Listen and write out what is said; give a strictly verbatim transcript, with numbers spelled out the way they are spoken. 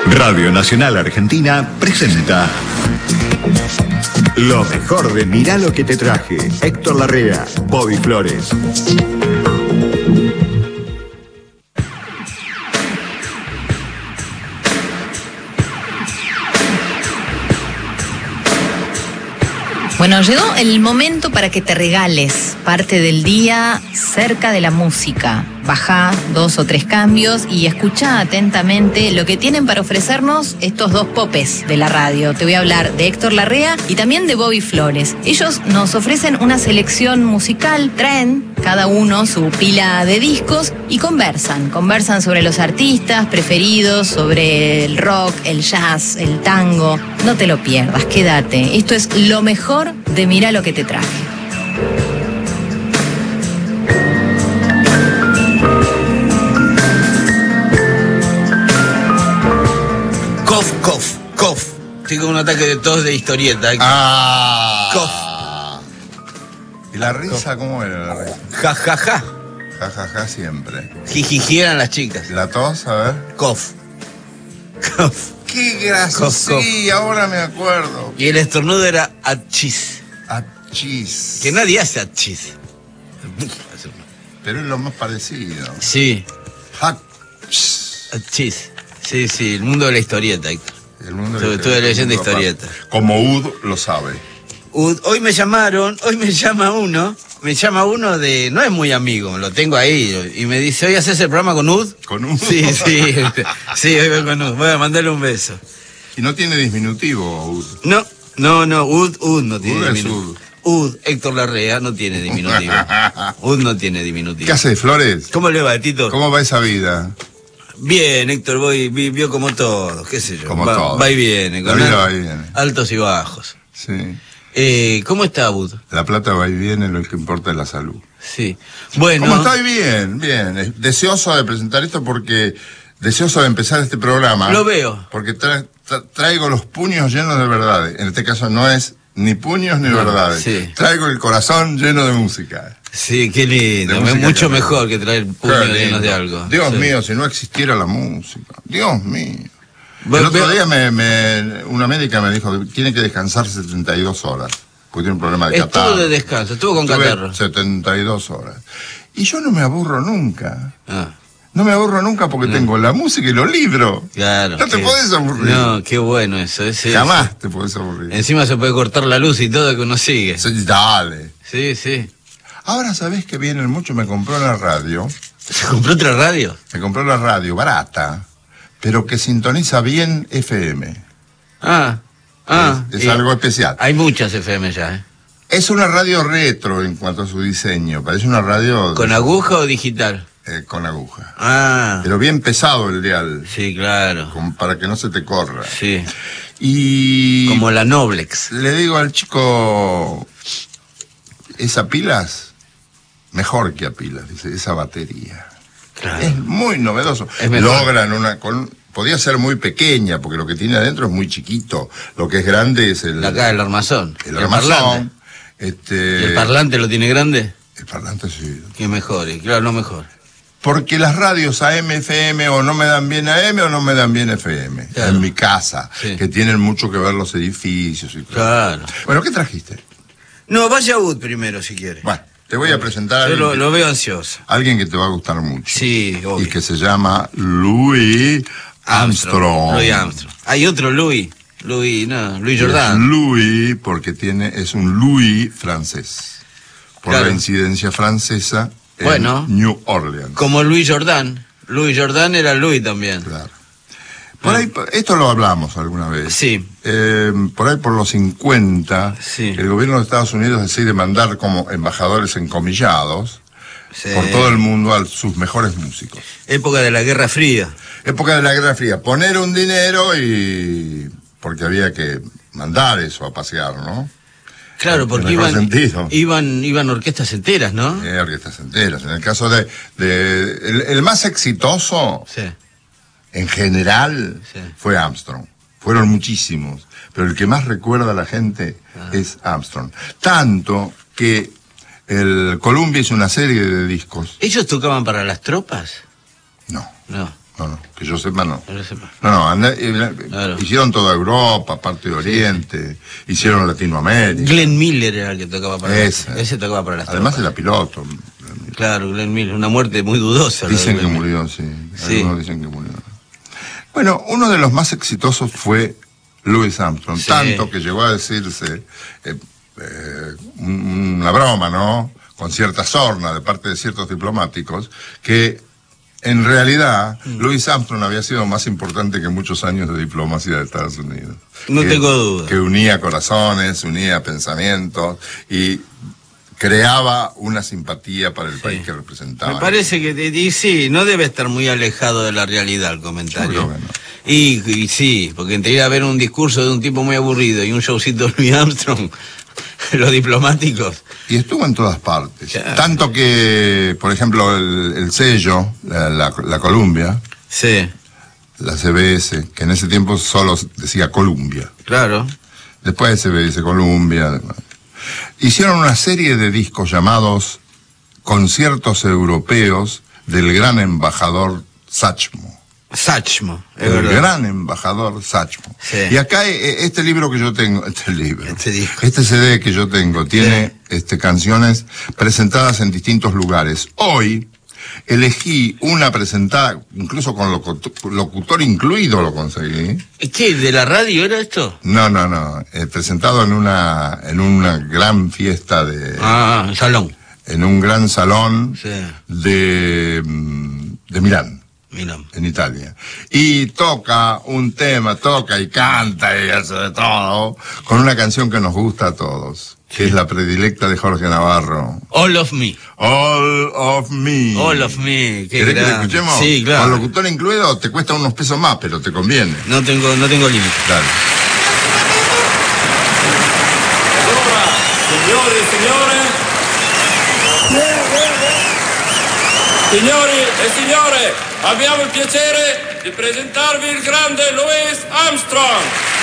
Radio Nacional Argentina presenta lo mejor de Mirá lo que te traje. Héctor Larrea, Bobby Flores. Bueno, llegó el momento para que te regales parte del día cerca de la música. Bajá dos o tres cambios y escuchá atentamente lo que tienen para ofrecernos estos dos popes de la radio. Te voy a hablar de Héctor Larrea y también de Bobby Flores. Ellos nos ofrecen una selección musical, traen cada uno su pila de discos y conversan. Conversan sobre los artistas preferidos, sobre el rock, el jazz, el tango. No te lo pierdas, quédate. Esto es lo mejor de Mirá lo que te traje. Cof, cof, cof. Tengo un ataque de tos de historieta. Ah. Cof. ¿Y la risa cómo era la risa? Ja, ja, ja. Ja, ja, ja, siempre. Jijiji eran las chicas. ¿La tos? A ver. Cof. Cof. ¡Qué gracioso! Cof, cof. Sí, ahora me acuerdo. Y el estornudo era achis. Achis. Que nadie hace achis. Pero es lo más parecido. Sí. Achis. Achis. Sí, sí, el mundo de la historieta, Héctor. El mundo Estuve- estuve leyendo historieta. Como Ud lo sabe. Uh, Hoy me llamaron, hoy me llama uno, me llama uno de, no es muy amigo, lo tengo ahí, y me dice, ¿hoy haces el programa con Ud? ¿Con Ud? Sí, sí, sí, hoy voy con Ud, voy a mandarle un beso. Y no tiene disminutivo, Ud. No, no, no, Ud, Ud no tiene Ud es diminutivo. Ud, Héctor Larrea no tiene diminutivo. Ud no tiene diminutivo. ¿Qué hace, Flores? ¿Cómo le va, Tito? ¿Cómo va esa vida? Bien, Héctor, voy, vi- vio como todo, qué sé yo. Como va, todo. va y viene, La con vida al- va y viene. altos y bajos. Sí. Eh, ¿Cómo está, Ud? La plata va y viene, lo que importa es la salud. Sí. Bueno. ¿Cómo estoy? Bien, bien. Eh, Deseoso de presentar esto porque... Deseoso de empezar este programa. Lo veo. Porque tra- tra- traigo los puños llenos de verdades. En este caso no es ni puños ni No, verdades. sí. Traigo el corazón lleno de música. Sí, qué lindo. De Es música mucho que me- mejor que traer Qué puños lindo. llenos de algo. Dios Sí. mío, si no existiera la música. Dios mío. Ve- El otro ve- día me, me- una médica me dijo que tiene que descansar setenta y dos horas. Porque tiene un problema de Estuvo catarro. de descanso, estuvo con Estuve catarro. setenta y dos horas. Y yo no me aburro nunca. Ah, No me aburro nunca porque tengo la música y los libros. claro. No te qué- podés aburrir. No, qué bueno eso. ese- Jamás te podés aburrir. ese- Encima se puede cortar la luz y todo que uno sigue. Sí, dale. Sí, sí. Ahora sabés que vienen mucho, me compró la radio. ¿Se compró otra radio? Me compró la radio barata, pero que sintoniza bien F M. Ah, ah. es es y algo especial. Hay muchas F M ya, ¿eh? Es una radio retro en cuanto a su diseño. Parece una radio ¿Con de- aguja o digital? eh, con aguja. Ah, Pero bien pesado el dial, sí, claro. como para que no se te corra. Sí, Y como la Noblex. le digo al chico, esa pilas, mejor que a pilas, dice, esa batería. Claro. Es muy novedoso. Es mejor. Logran una... Con, podía ser muy pequeña, porque lo que tiene adentro es muy chiquito. Lo que es grande es el... La cara del armazón. el el armazón. parlante. Este, ¿Y el parlante lo tiene grande? el parlante sí. Que mejor, y claro, no mejor. Porque las radios A M, F M o no me dan bien A M o no me dan bien F M. Claro. En mi casa, Sí. que tienen mucho que ver los edificios y todo. Claro. Bueno, ¿qué trajiste? No, vaya a Wood primero si quiere. Bueno, te voy a presentar a Yo alguien, lo, que, lo veo ansioso. alguien que te va a gustar mucho. Sí, obvio. Y que se llama Louis Armstrong. Louis Armstrong. Hay otro Louis. Louis, no, Louis Es Jordan. Louis porque tiene, es un Louis francés. Por Claro. la incidencia francesa en Bueno. New Orleans. Como Louis Jordan. Louis Jordan era Louis también. Claro. Por ahí, esto lo hablamos alguna vez. Sí. Eh, por ahí por los cincuenta, Sí. el gobierno de Estados Unidos decide mandar como embajadores encomillados Sí. por todo el mundo a sus mejores músicos. Época de la Guerra Fría. Época de la Guerra Fría, poner un dinero y... porque había que mandar eso a pasear, ¿no? Claro, En porque el mejor iban, sentido. iban iban orquestas enteras, ¿no? Eh, orquestas enteras. En el caso de... de el, el más exitoso, Sí. en general, Sí. fue Armstrong. Fueron muchísimos, pero el que más recuerda a la gente Ah. es Armstrong. Tanto que el Columbia hizo una serie de discos. ¿Ellos tocaban para las tropas? No, No. No, no, que yo sepa no. No lo sepa. No, no, anda- eh, Claro. hicieron toda Europa, parte de Oriente, hicieron Latinoamérica. Glenn Miller era el que tocaba para Ese. las, ese tocaba para las Además tropas. era piloto. Claro, Glenn Miller, una muerte muy dudosa. la de Dicen que Glenn Miller. murió, sí. Sí. Algunos dicen que murió. Bueno, uno de los más exitosos fue Louis Armstrong, Sí. tanto que llegó a decirse eh, eh, un- una broma, ¿no? Con cierta sorna de parte de ciertos diplomáticos, que en realidad Mm. Louis Armstrong había sido más importante que muchos años de diplomacia de Estados Unidos. No Que- tengo duda. Que unía corazones, unía pensamientos y creaba una simpatía para el país que representaba. Me parece que, y sí, no debe estar muy alejado de la realidad el comentario. Yo creo que no. Y, y sí, porque entre ir a ver un discurso de un tipo muy aburrido y un showcito de Louis Armstrong, los diplomáticos. Y estuvo en todas partes. Claro. Tanto que, por ejemplo, el, el sello, la, la, la Columbia, Sí, la C B S, que en ese tiempo solo decía Columbia. claro. Después C B S Columbia. Hicieron una serie de discos llamados Conciertos Europeos del gran embajador Satchmo. Satchmo, es El verdad. gran embajador Satchmo. Sí. Y acá eh, este libro que yo tengo, este libro, Este disco. este C D que yo tengo, tiene este, canciones presentadas en distintos lugares. Hoy elegí una presentada, incluso con locutor, locutor incluido lo conseguí. ¿Qué? ¿De la radio era esto? No, no, no, eh, presentado en una, en una gran fiesta de, Ah, salón. en un gran salón Sí. de, mm, de Milán. Mira. En Italia. Y toca un tema, toca y canta y hace de todo, con una canción que nos gusta a todos, que es la predilecta de Jorge Navarro. All of Me. All of Me. All of Me. Qué ¿Querés que la gran- escuchemos? Sí, Con claro. locutor incluido te cuesta unos pesos más, pero te conviene. No tengo, no tengo límite. Dale. Allora, signori e signore, signori e signore, abbiamo il piacere di presentarvi il grande Louis Armstrong.